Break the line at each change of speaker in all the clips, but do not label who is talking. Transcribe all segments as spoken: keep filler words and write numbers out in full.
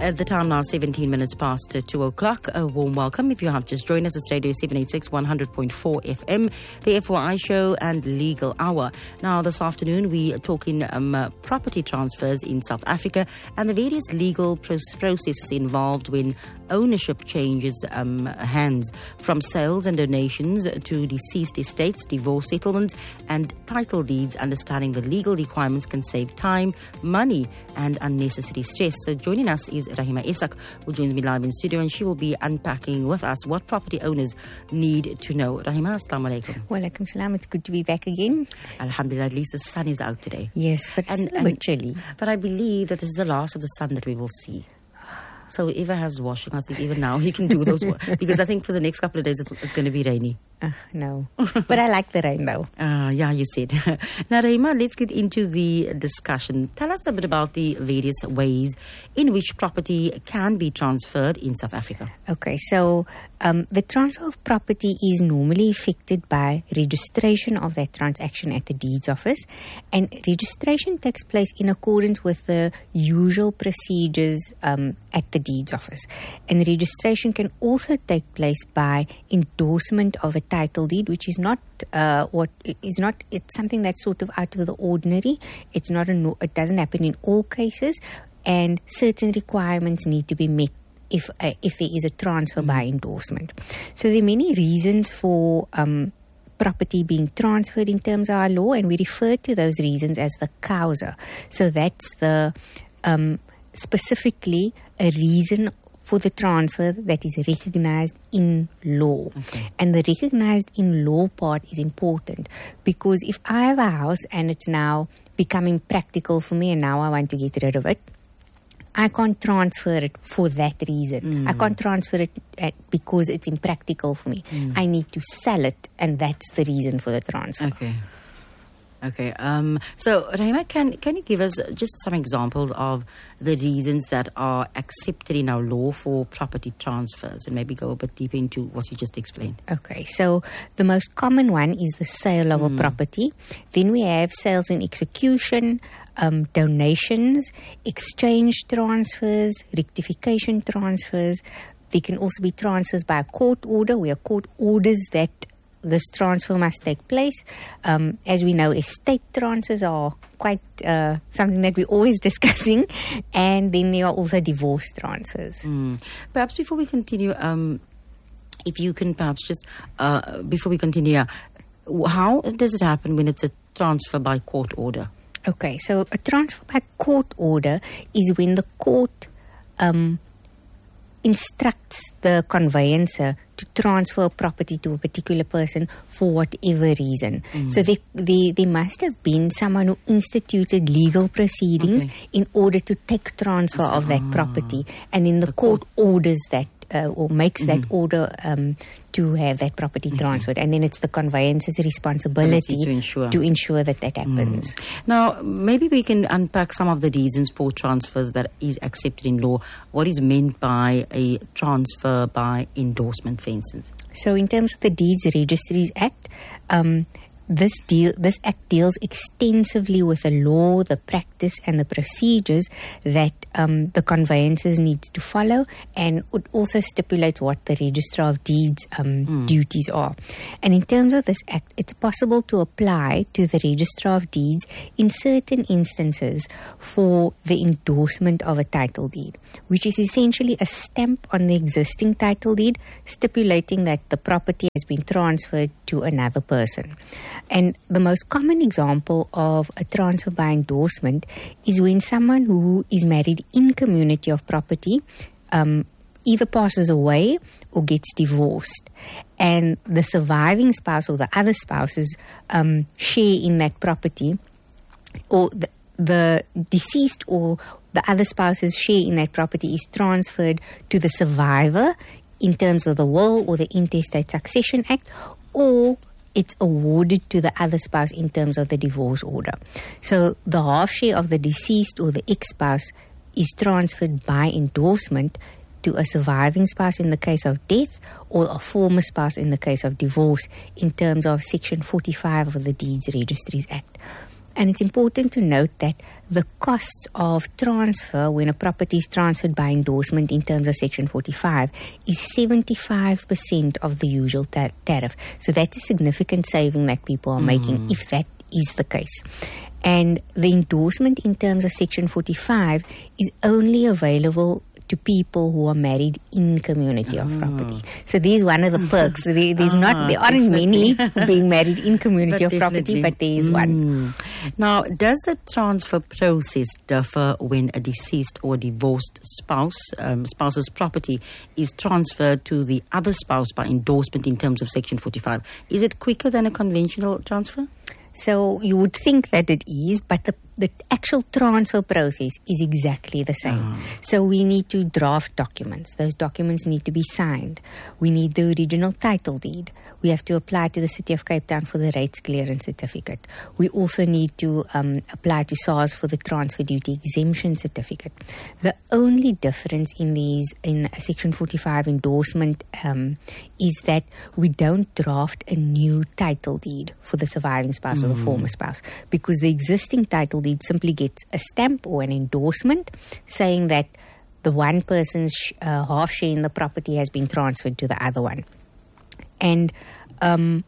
At the time now, seventeen minutes past two o'clock. A warm welcome. If you have just joined us, it's Radio seven eighty-six, one hundred point four F M, the F Y I Show and Legal Hour. Now, this afternoon, we are talking um, uh, property transfers in South Africa and the various legal pro- processes involved when ownership changes um, hands, from sales and donations to deceased estates, divorce settlements and title deeds. Understanding the legal requirements can save time, money and unnecessary stress. So joining us is Rahima Isak, who joins me live in studio, and she will be unpacking with us what property owners need to know. Rahima, assalamu alaikum.
Wa alaikum salam. It's good to be back again.
Alhamdulillah, at least the sun is out today.
Yes, but it's
and,
a bit chilly.
But I believe that this is the last of the sun that we will see. So whoever has washing, I think even now he can do those because I think for the next couple of days it's going to be rainy.
Uh, no, but I like the rain though.
Uh, yeah, you said. Now, Rahima, let's get into the discussion. Tell us a bit about the various ways in which property can be transferred in South Africa.
Okay, so um, the transfer of property is normally effected by registration of that transaction at the deeds office, and registration takes place in accordance with the usual procedures um, at the deeds office. And registration can also take place by endorsement of a title deed, which is not uh, what is not. It's something that's sort of out of the ordinary. It's not a. No, it doesn't happen in all cases, and certain requirements need to be met if uh, if there is a transfer mm. by endorsement. So there are many reasons for um, property being transferred in terms of our law, and we refer to those reasons as the causa. So that's the um, specifically a reason for the transfer that is recognized in law. Okay. And the recognized in law part is important because if I have a house and it's now becoming practical for me and now I want to get rid of it, I can't transfer it for that reason. Mm. I can't transfer it at, because it's impractical for me. Mm. I need to sell it, and that's the reason for the transfer.
Okay. Okay, um, so Rahima, can can you give us just some examples of the reasons that are accepted in our law for property transfers, and maybe go a bit deeper into what you just explained?
Okay, so the most common one is the sale of mm. a property. Then we have sales in execution, um, donations, exchange transfers, rectification transfers. There can also be transfers by a court order, where court orders that this transfer must take place. Um, as we know, estate transfers are quite uh, something that we're always discussing. And then there are also divorce transfers.
Mm. Perhaps before we continue, um, if you can perhaps just, uh, before we continue, how does it happen when it's a transfer by court order?
Okay, so a transfer by court order is when the court um, instructs the conveyancer to transfer property to a particular person for whatever reason. Mm. So they, they, they must have been someone who instituted legal proceedings okay. in order to take transfer so, of that property. And then the, the court, court orders that uh, or makes mm-hmm. that order um, to have that property mm-hmm. transferred. And then it's the conveyancer's responsibility to ensure. to ensure that that happens.
Mm. Now, maybe we can unpack some of the reasons for transfers that is accepted in law. What is meant by a transfer by endorsement, for instance?
So in terms of the Deeds Registries Act, um, This deal, this act deals extensively with the law, the practice, and the procedures that um, the conveyancers need to follow, and it also stipulates what the Registrar of Deeds um, mm. duties are. And in terms of this act, it's possible to apply to the Registrar of Deeds in certain instances for the endorsement of a title deed, which is essentially a stamp on the existing title deed stipulating that the property has been transferred to another person. And the most common example of a transfer by endorsement is when someone who is married in community of property um, either passes away or gets divorced. And the surviving spouse or the other spouses um, share in that property, or the, the deceased or the other spouse's share in that property is transferred to the survivor in terms of the will or the Intestate Succession Act, or it's awarded to the other spouse in terms of the divorce order. So the half share of the deceased or the ex-spouse is transferred by endorsement to a surviving spouse in the case of death, or a former spouse in the case of divorce, in terms of Section forty-five of the Deeds Registries Act. And it's important to note that the costs of transfer when a property is transferred by endorsement in terms of Section forty-five is seventy-five percent of the usual ta- tariff. So that's a significant saving that people are mm. making if that is the case. And the endorsement in terms of Section forty-five is only available to people who are married in community of property. So there's one of the perks. There, there's ah, not, there aren't definitely. many being married in community but of property, but there is mm. one.
Now, does the transfer process differ when a deceased or divorced spouse, um, spouse's property is transferred to the other spouse by endorsement in terms of Section forty-five? Is it quicker than a conventional transfer?
So you would think that it is, but the the actual transfer process is exactly the same. Oh. So we need to draft documents. Those documents need to be signed. We need the original title deed. We have to apply to the City of Cape Town for the rates clearance certificate. We also need to um, apply to SARS for the transfer duty exemption certificate. The only difference in these, in a Section forty-five endorsement, um, is that we don't draft a new title deed for the surviving spouse mm. or the former spouse, because the existing title deed simply gets a stamp or an endorsement saying that the one person's uh, half share in the property has been transferred to the other one. And um,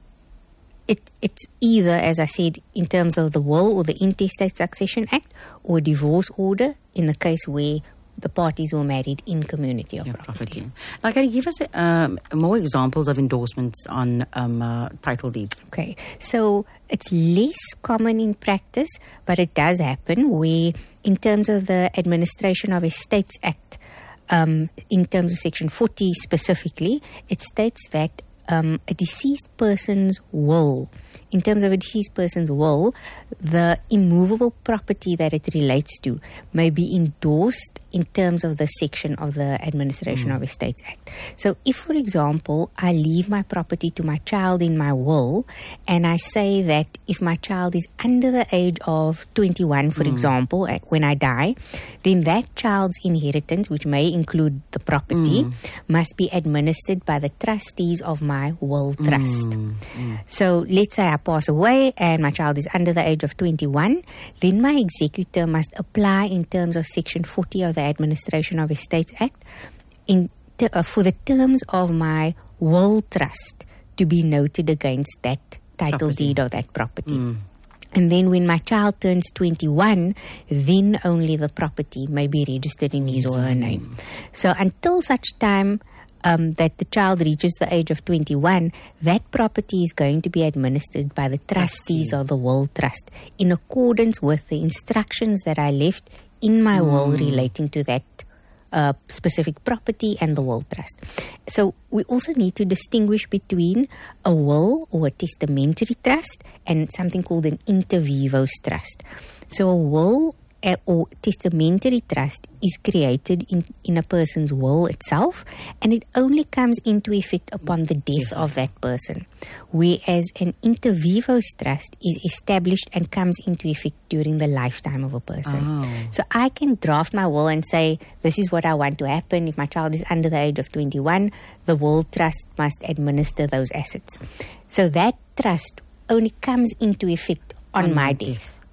it it's either, as I said, in terms of the will or the Intestate Succession Act, or divorce order in the case where the parties were married in community of yeah, property. property.
Now, can you give us um, more examples of endorsements on um, uh, title deeds?
Okay, so it's less common in practice, but it does happen where, in terms of the Administration of Estates Act, um, in terms of Section forty specifically, it states that um, a deceased person's will, in terms of a deceased person's will, the immovable property that it relates to may be endorsed in terms of the section of the Administration mm. of Estates Act. So if, for example, I leave my property to my child in my will, and I say that if my child is under the age of twenty-one, for mm. example, when I die, then that child's inheritance, which may include the property, mm. must be administered by the trustees of my will trust. Mm. Mm. So let's say I pass away and my child is under the age of twenty-one, then my executor must apply in terms of Section forty of the Administration of Estates Act in t- uh, for the terms of my will trust to be noted against that title property. deed of that property. Mm. And then when my child turns twenty-one, then only the property may be registered in his or her name. So until such time Um, that the child reaches the age of twenty-one, that property is going to be administered by the trustees Trustee. of the will trust in accordance with the instructions that I left in my mm. will relating to that uh, specific property and the will trust. So we also need to distinguish between a will or a testamentary trust and something called an inter vivos trust. So a will or testamentary trust is created in, in a person's will itself, and it only comes into effect upon the death of that person. Whereas an inter vivos trust is established and comes into effect during the lifetime of a person. Oh. So I can draft my will and say, this is what I want to happen. If my child is under the age of twenty-one, the will trust must administer those assets. So that trust only comes into effect on, on my death. death.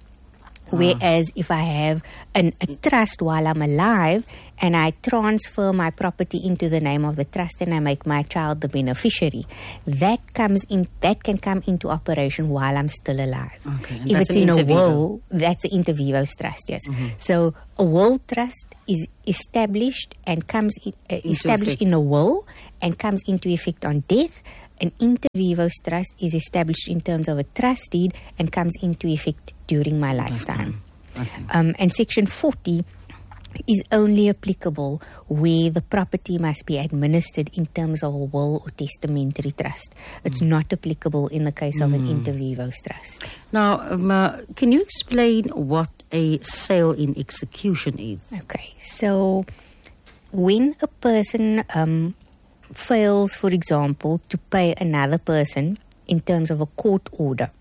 Whereas if I have an, a trust while I'm alive and I transfer my property into the name of the trust and I make my child the beneficiary, that comes in. That can come into operation while I'm still alive.
Okay,
if it's in a will, that's an inter vivos trust. Yes. Mm-hmm. So a will trust is established and comes in, uh, established effect. in a will and comes into effect on death. An inter vivos trust is established in terms of a trust deed and comes into effect during my lifetime. Okay. Um, and Section forty is only applicable where the property must be administered in terms of a will or testamentary trust. It's mm. not applicable in the case of mm. an inter vivos trust.
Now, um, uh, can you explain what a sale in execution is?
Okay, so when a person Um, fails, for example, to pay another person in terms of a court order,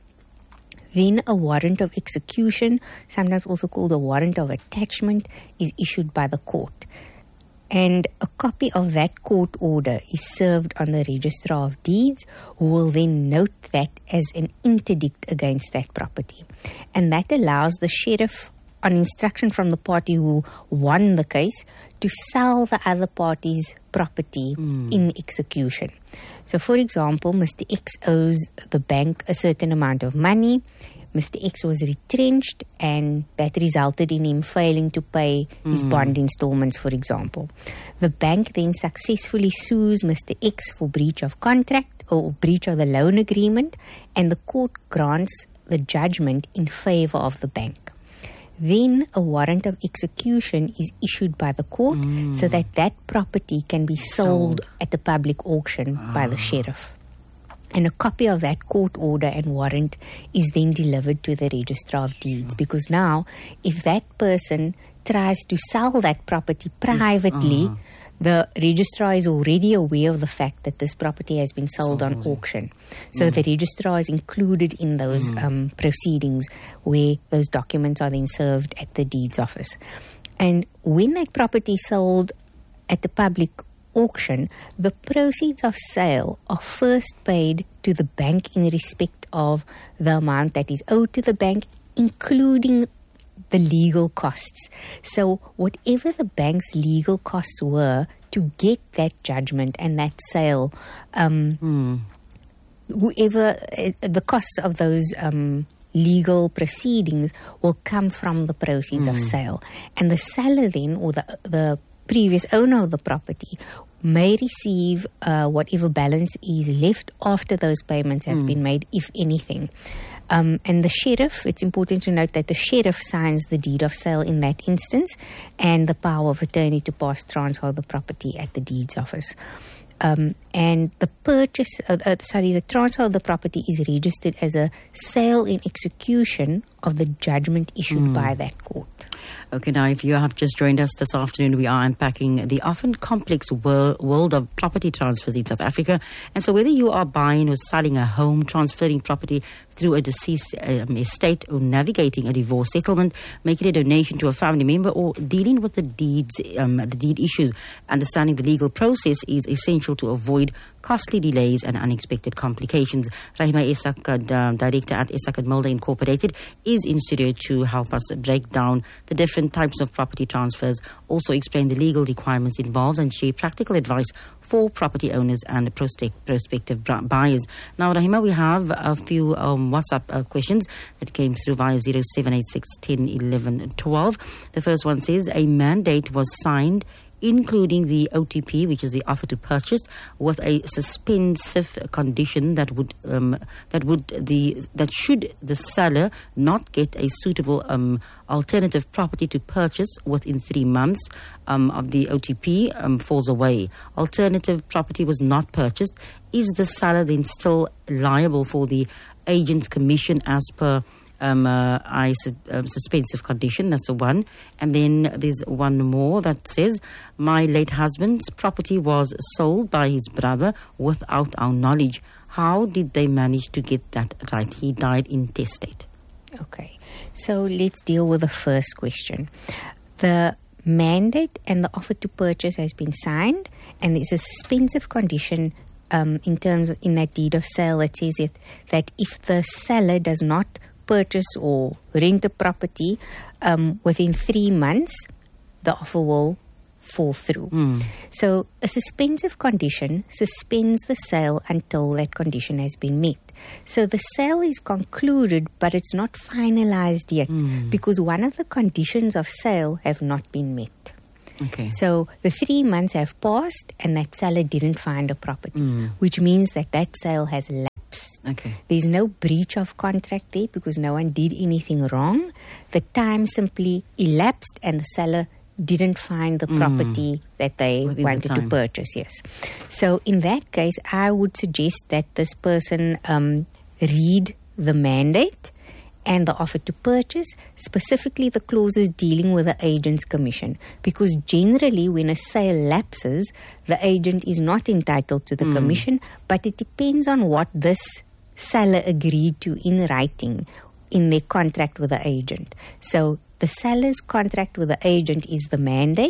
then a warrant of execution, sometimes also called a warrant of attachment, is issued by the court. and a copy of that court order is served on the Registrar of Deeds, who will then note that as an interdict against that property. And that allows the sheriff, on instruction from the party who won the case, to sell the other party's property mm. in execution. So, for example, Mister X owes the bank a certain amount of money. Mister X was retrenched, and that resulted in him failing to pay his mm. bond installments, for example. The bank then successfully sues Mister X for breach of contract or breach of the loan agreement, and the court grants the judgment in favor of the bank. Then a warrant of execution is issued by the court mm. so that that property can be sold, sold. at a public auction ah. by the sheriff. And a copy of that court order and warrant is then delivered to the Registrar of Deeds. Because now, if that person tries to sell that property privately, if, uh, the registrar is already aware of the fact that this property has been sold, sold on auction. So mm. the registrar is included in those mm. um, proceedings where those documents are then served at the deeds office. And when that property is sold at the public auction, the proceeds of sale are first paid to the bank in respect of the amount that is owed to the bank, including the legal costs. So whatever the bank's legal costs were to get that judgment and that sale, um, mm. whoever uh, the costs of those um, legal proceedings will come from the proceeds mm. of sale. And the seller then, or the the previous owner of the property, may receive uh, whatever balance is left after those payments have mm. been made, if anything. Um, and the sheriff, it's important to note that the sheriff signs the deed of sale in that instance, and the power of attorney to pass transfer the property at the deeds office. Um, and the purchase, uh, uh, sorry, the transfer of the property is registered as a sale in execution of the judgment issued mm. by that court.
Okay, now if you have just joined us this afternoon, we are unpacking the often complex world, world of property transfers in South Africa. And so whether you are buying or selling a home, transferring property through a deceased um, estate, or navigating a divorce settlement, making a donation to a family member, or dealing with the deeds, um, the deed issues, understanding the legal process is essential to avoid costly delays and unexpected complications. Rahima Esakad, um, director at Esakad Mulder Incorporated, is in studio to help us break down the different types of property transfers, also explain the legal requirements involved, and share practical advice for property owners and prospective buyers. Now, Rahima, we have a few um, WhatsApp uh, questions that came through via zero seven eight six, one zero, eleven, twelve. The first one says, a mandate was signed including the O T P, which is the offer to purchase, with a suspensive condition that would um, that would the that should the seller not get a suitable um, alternative property to purchase within three months um, of the O T P um, falls away. Alternative property was not purchased. Is the seller then still liable for the agent's commission as per Um, uh, I uh, suspensive condition? That's the one. And then there's one more that says, my late husband's property was sold by his brother without our knowledge. How did they manage to get that right? He died intestate.
Okay, so let's deal with the first question. The mandate and the offer to purchase has been signed, and there's a suspensive condition um, in terms of, in that deed of sale that says it, that if the seller does not purchase or rent a property um, within three months, the offer will fall through. Mm. So a suspensive condition suspends the sale until that condition has been met. So the sale is concluded, but it's not finalized yet mm. because one of the conditions of sale have not been met.
Okay.
So the three months have passed and that seller didn't find a property, mm. which means that that sale has lapsed.
Okay.
There's no breach of contract there because no one did anything wrong. The time simply elapsed and the seller didn't find the property mm. that they Within wanted the to purchase. Yes. So in that case, I would suggest that this person um, read the mandate and the offer to purchase, specifically the clauses dealing with the agent's commission. Because generally, when a sale lapses, the agent is not entitled to the mm. commission, but it depends on what this seller agreed to in writing in their contract with the agent. So the seller's contract with the agent is the mandate,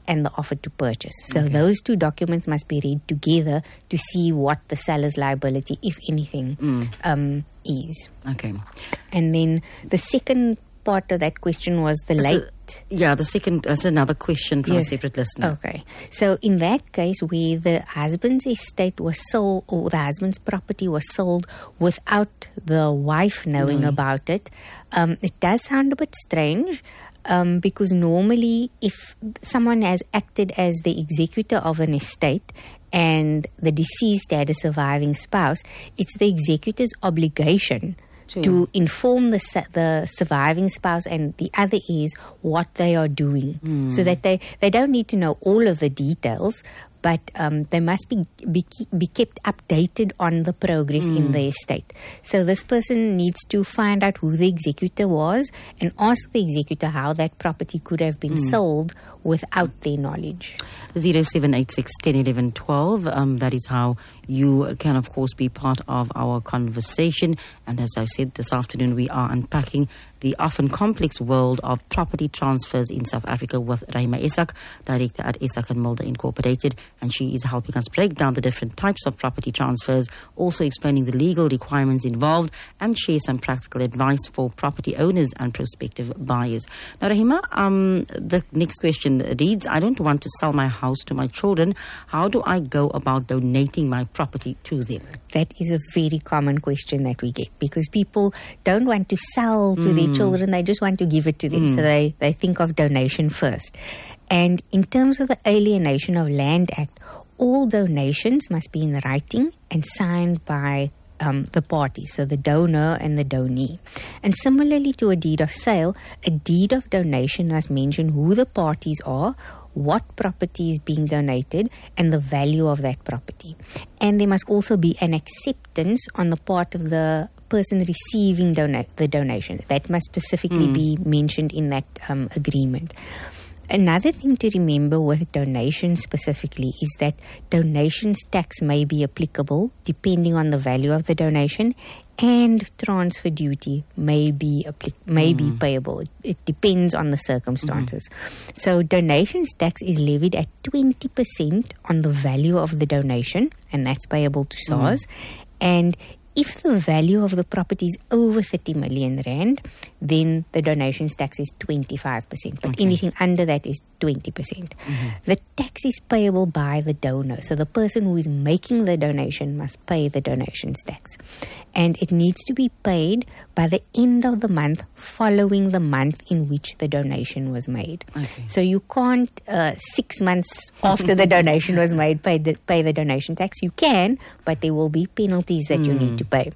and the offer to purchase. So
Okay.
those two documents must be read together to see what the seller's liability, if anything,
Mm.
um, is.
Okay.
And then the second part of that question was the
That's a-
late.
Yeah, the second, that's another question from
Yes.
a separate listener.
Okay. So in that case, where the husband's estate was sold, or the husband's property was sold without the wife knowing
Mm.
about it, um, it does sound a bit strange. Um, because normally, if someone has acted as the executor of an estate and the deceased had a surviving spouse, it's the executor's obligation
To-
to inform the su- the surviving spouse and the other heirs what they are doing, so that they, they don't need to know all of the details, but um, they must be, be be kept updated on the progress in the estate. So this person needs to find out who the executor was and ask the executor how that property could have been sold without their knowledge.
zero seven eight six, one zero one one, one two. Um, that is how you can, of course, be part of our conversation. And as I said, this afternoon we are unpacking the often complex world of property transfers in South Africa with Rahima Isak, director at Isak and Mulder Incorporated. And she is helping us break down the different types of property transfers, also explaining the legal requirements involved, and share some practical advice for property owners and prospective buyers. Now, Rahima, um, the next question reads, I don't want to sell my house to my children. How do I go about donating my property to them?
That is a very common question that we get, because people don't want to sell to their children, they just want to give it to them. So they, they think of donation first. And in terms of the Alienation of Land Act, all donations must be in writing and signed by um, the parties, so the donor and the donee. And similarly to a deed of sale, a deed of donation must mention who the parties are, what property is being donated, and the value of that property. And there must also be an acceptance on the part of the person receiving dona- the donation. That must specifically be mentioned in that um, agreement. Another thing to remember with donations specifically is that donations tax may be applicable depending on the value of the donation, and transfer duty may be applic- may be payable. It, it depends on the circumstances. So donations tax is levied at twenty percent on the value of the donation, and that's payable to S A R S. And if the value of the property is over thirty million rand, then the donations tax is twenty-five percent. But
Okay.
anything under that is twenty percent. The tax is payable by the donor. So the person who is making the donation must pay the donations tax. And it needs to be paid by the end of the month following the month in which the donation was made.
Okay.
So you can't, uh, six months after the donation was made, pay the, pay the donation tax. You can, but there will be penalties that you need to pay.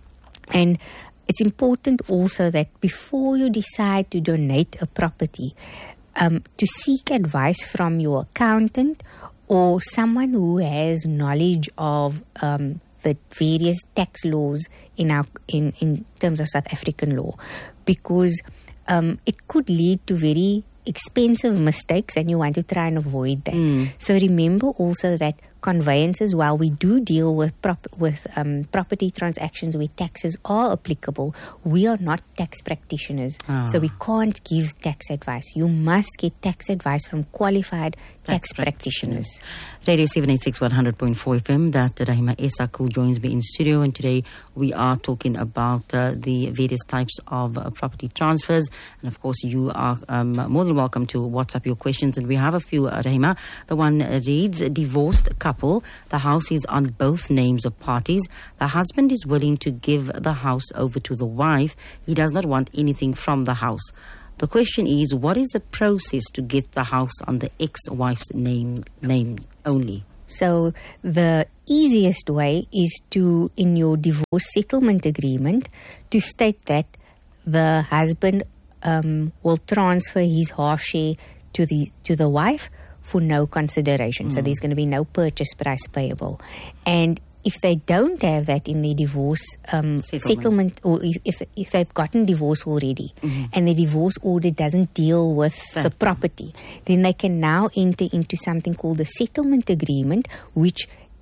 And it's important also that before you decide to donate a property, um, to seek advice from your accountant or someone who has knowledge of um, the various tax laws in our in, in terms of South African law, because um, it could lead to very expensive mistakes, and you want to try and avoid that. So remember also that conveyances, while we do deal with prop- with um, property transactions where taxes are applicable, we are not tax practitioners.
Ah.
So we can't give tax advice. You must get tax advice from qualified tax,
Tax
practitioners.
Radio seven eight six one hundred point four F M. That's Rahima Isak, who joins me in studio. And today we are talking about uh, the various types of uh, property transfers. And of course, you are um, more than welcome to WhatsApp your questions. And we have a few, uh, Rahima. The one uh, reads, divorced couple. The house is on both names of parties. The husband is willing to give the house over to the wife. He does not want anything from the house. The question is, what is the process to get the house on the ex-wife's name name only?
So the easiest way is to, in your divorce settlement agreement, to state that the husband um, will transfer his half share to the to the wife for no consideration. Mm. So there's going to be no purchase price payable. And if they don't have that in their divorce um, settlement. settlement, or if, if if they've gotten divorce already, mm-hmm. and the divorce order doesn't deal with that. the property, then they can now enter into something called the settlement agreement, which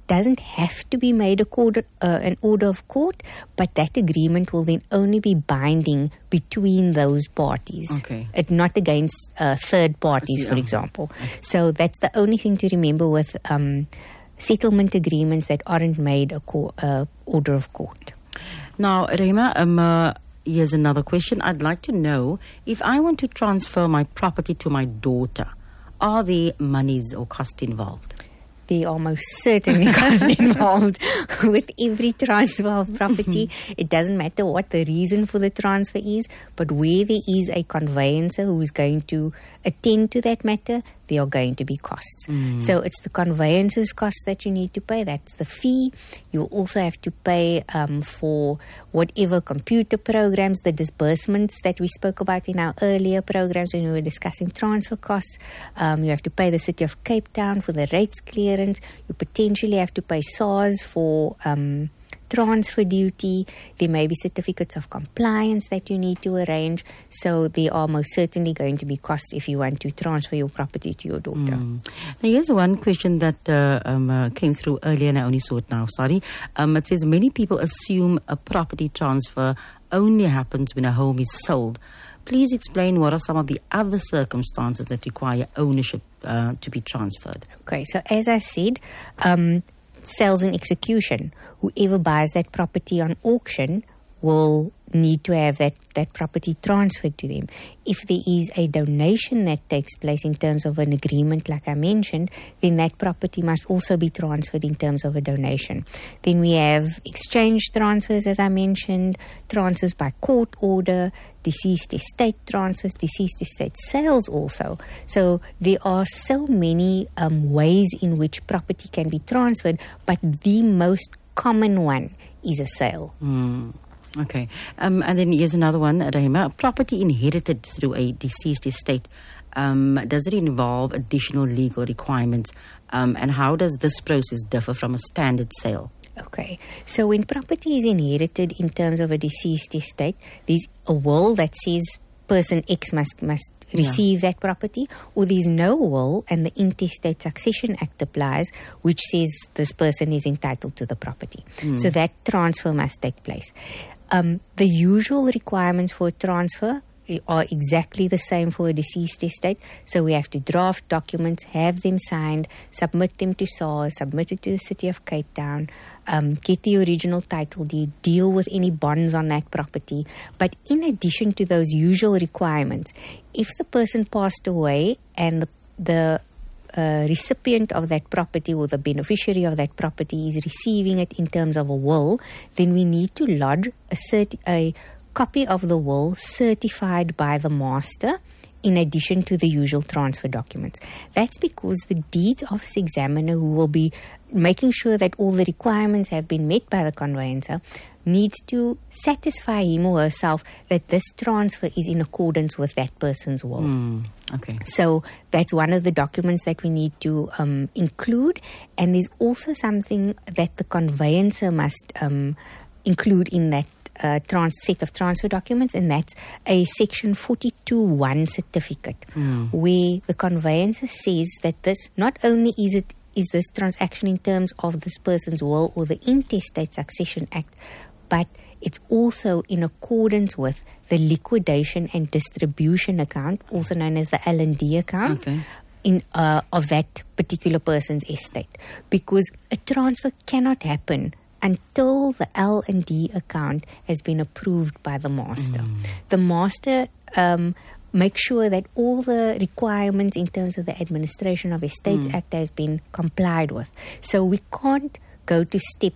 doesn't have to be made a court, uh, an order of court, but that agreement will then only be binding between those parties.
Okay.
It's not against uh, third parties,
Yeah.
for example. So that's the only thing to remember with um, settlement agreements that aren't made a co- uh, order of court.
Now, Rahima, um, uh, here's another question. I'd like to know, if I want to transfer my property to my daughter, are there monies or costs involved?
There are most certainly costs involved with every transfer of property. It doesn't matter what the reason for the transfer is, but where there is a conveyancer who is going to attend to that matter, there are going to be costs.
Mm.
So it's the conveyancer's cost that you need to pay. That's the fee. You also have to pay um, for whatever computer programs, the disbursements that we spoke about in our earlier programs when we were discussing transfer costs. Um, you have to pay the City of Cape Town for the rates clearance. You potentially have to pay SARS for um, transfer duty. There may be certificates of compliance that you need to arrange. So there are most certainly going to be costs if you want to transfer your property to your daughter.
Mm. Now, here's one question that uh, um, uh, came through earlier, and I only saw it now, sorry. Um, it says, many people assume a property transfer only happens when a home is sold. Please explain what are some of the other circumstances that require ownership uh, to be transferred.
Okay, so as I said, um, sales and execution. Whoever buys that property on auction will need to have that, that property transferred to them. If there is a donation that takes place in terms of an agreement, like I mentioned, then that property must also be transferred in terms of a donation. Then we have exchange transfers, as I mentioned, transfers by court order, deceased estate transfers, deceased estate sales also. So there are so many um, ways in which property can be transferred, but the most common one is a sale.
Mm. Okay. Um, and then here's another one, Rahima. Property inherited through a deceased estate, um, does it involve additional legal requirements? Um, and how does this process differ from a standard sale?
Okay. So when property is inherited in terms of a deceased estate, there's a will that says person X must must receive yeah. that property, or there's no will and the Intestate Succession Act applies, which says this person is entitled to the property. Mm. So that transfer must take place. Um, the usual requirements for a transfer are exactly the same for a deceased estate. So we have to draft documents, have them signed, submit them to SARS, submit it to the City of Cape Town, um, get the original title deed, deal with any bonds on that property. But in addition to those usual requirements, if the person passed away and the, the Uh, recipient of that property or the beneficiary of that property is receiving it in terms of a will, then we need to lodge a, certi- a copy of the will certified by the master in addition to the usual transfer documents. That's because the deeds office examiner, who will be making sure that all the requirements have been met by the conveyancer, needs to satisfy him or herself that this transfer is in accordance with that person's will.
Mm, okay.
So that's one of the documents that we need to um, include. And there's also something that the conveyancer must um, include in that uh, trans- set of transfer documents, and that's a Section forty-two one certificate, mm. where the conveyancer says that this, not only is it is this transaction in terms of this person's will or the Intestate Succession Act, but it's also in accordance with the liquidation and distribution account, also known as the L and D account,
okay.
in uh, of that particular person's estate. Because a transfer cannot happen until the L and D account has been approved by the master. Mm. The master um, makes sure that all the requirements in terms of the Administration of Estates mm. Act have been complied with. So we can't go to step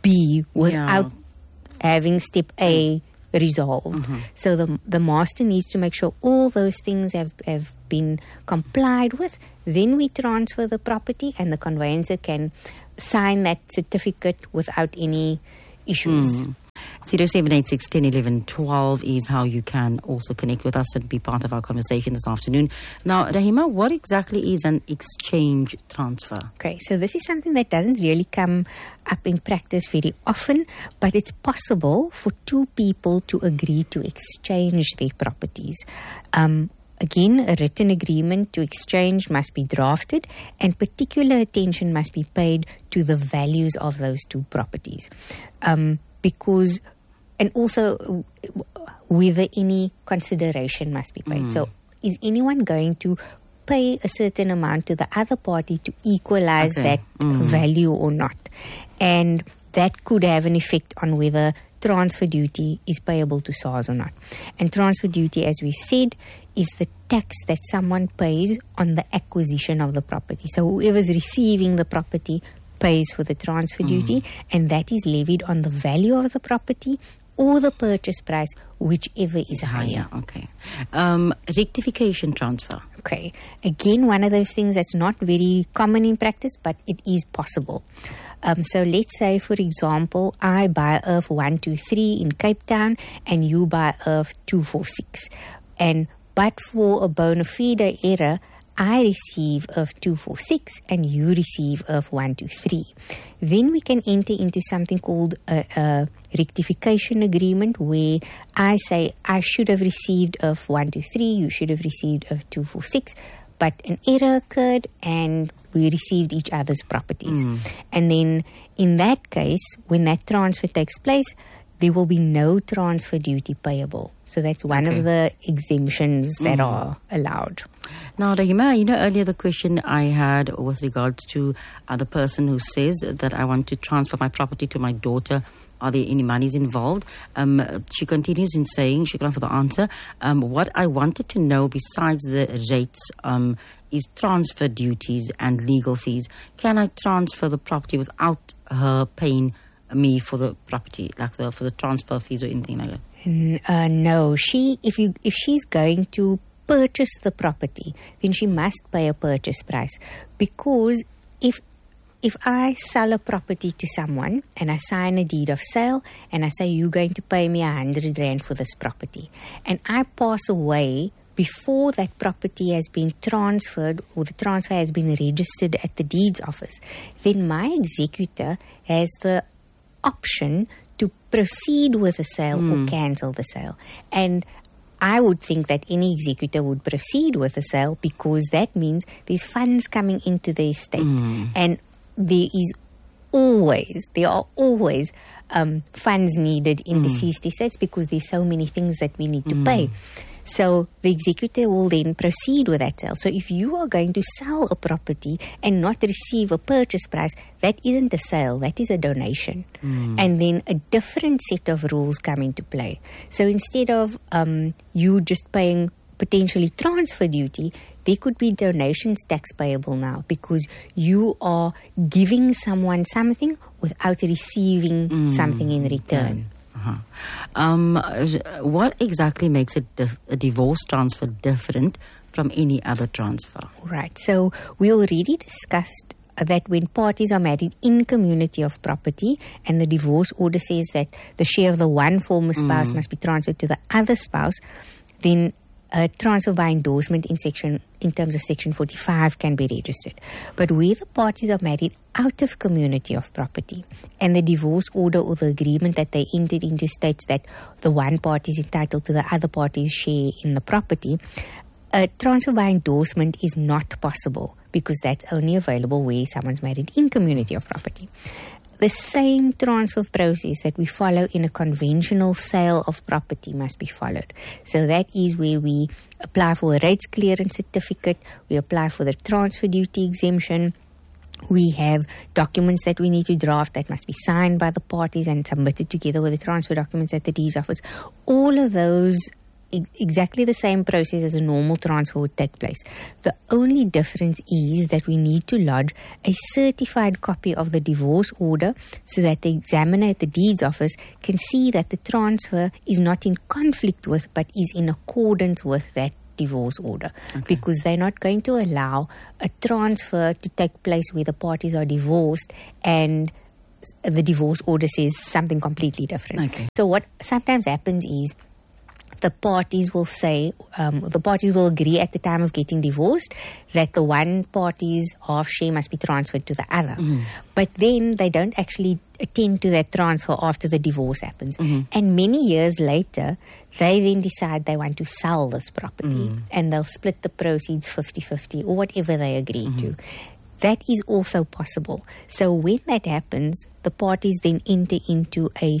B without yeah. having step A resolved. Mm-hmm. So the the master needs to make sure all those things have, have been complied with. Then we transfer the property and the conveyancer can sign that certificate without any issues.
Mm. zero seven eight six, one zero one one, twelve is how you can also connect with us and be part of our conversation this afternoon. Now, Rahima, what exactly is an exchange transfer?
Okay, so this is something that doesn't really come up in practice very often, but it's possible for two people to agree to exchange their properties. Um, again, a written agreement to exchange must be drafted, and particular attention must be paid to the values of those two properties. Um, because, and also whether any consideration must be paid. Mm. So is anyone going to pay a certain amount to the other party to equalize okay. that mm. value or not? And that could have an effect on whether transfer duty is payable to SARS or not. And transfer duty, as we've said, is the tax that someone pays on the acquisition of the property. So whoever's receiving the property pays for the transfer mm. duty, and that is levied on the value of the property or the purchase price, whichever is higher.
Okay. Um, rectification transfer.
Okay. Again, one of those things that's not very common in practice, but it is possible. Um, so let's say, for example, I buy earth one two three in Cape Town and you buy earth two four six. And but for a bona fide error, I receive earth two four six and you receive earth one two three. Then we can enter into something called a, a rectification agreement, where I say I should have received earth one two three, you should have received earth two four six, but an error occurred and we received each other's properties. Mm. And then in that case, when that transfer takes place, there will be no transfer duty payable. So that's one okay. of the exemptions that mm. are allowed.
Now, Rahima, you know, earlier the question I had with regards to uh, the person who says that I want to transfer my property to my daughter, are there any monies involved? Um, she continues in saying, she can for the answer, um, what I wanted to know besides the rates um, is transfer duties and legal fees. Can I transfer the property without her paying me for the property, like the, for the transfer fees or anything like that?
N- uh, no, she if you if she's going to purchase the property, then she must pay a purchase price, because if If I sell a property to someone and I sign a deed of sale and I say you're going to pay me a hundred rand for this property, and I pass away before that property has been transferred or the transfer has been registered at the deeds office, then my executor has the option to proceed with the sale mm. or cancel the sale. And I would think that any executor would proceed with the sale, because that means there's funds coming into the estate. Mm. And there is always, there are always um, funds needed in mm. deceased estates, because there's so many things that we need to mm. pay. So the executor will then proceed with that sale. So if you are going to sell a property and not receive a purchase price, that isn't a sale, that is a donation. Mm. And then a different set of rules come into play. So instead of um, you just paying potentially transfer duty, there could be donations tax payable now, because you are giving someone something without receiving mm. something in return.
Yeah. Uh-huh. Um, what exactly makes a, dif- a divorce transfer different from any other transfer?
Right. So we already discussed that when parties are married in community of property and the divorce order says that the share of the one former spouse mm. must be transferred to the other spouse, then a transfer by endorsement in section in terms of section forty-five can be registered. But where the parties are married out of community of property and the divorce order or the agreement that they entered into states that the one party is entitled to the other party's share in the property, a transfer by endorsement is not possible, because that's only available where someone's married in community of property. The same transfer process that we follow in a conventional sale of property must be followed. So that is where we apply for a rates clearance certificate, we apply for the transfer duty exemption, we have documents that we need to draft that must be signed by the parties and submitted together with the transfer documents at the deeds office. All of those, exactly the same process as a normal transfer would take place. The only difference is that we need to lodge a certified copy of the divorce order so that the examiner at the deeds office can see that the transfer is not in conflict with but is in accordance with that divorce order. Okay. Because they're not going to allow a transfer to take place where the parties are divorced and the divorce order says something completely different.
Okay.
So what sometimes happens is the parties will say, um, the parties will agree at the time of getting divorced that the one party's half share must be transferred to the other. Mm-hmm. But then they don't actually attend to that transfer after the divorce happens. Mm-hmm. And many years later, they then decide they want to sell this property mm-hmm. and they'll split the proceeds fifty-fifty or whatever they agree mm-hmm. to. That is also possible. So when that happens, the parties then enter into a